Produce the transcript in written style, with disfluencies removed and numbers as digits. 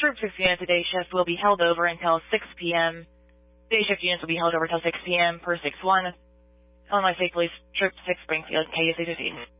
Group 6 units, the day shift will be held over until 6 p.m. Day shift units will be held over until 6 p.m. per 6-1. Illinois State Police, Troop 6 Springfield, KUC 15.